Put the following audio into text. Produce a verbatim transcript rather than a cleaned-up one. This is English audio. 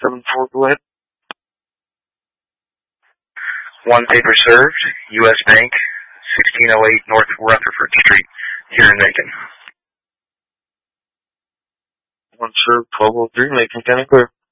seven four, go ahead. One paper served, U S Bank, sixteen oh eight North Rutherford Street, here in Macon. One served, twelve oh three, Macon County, clear.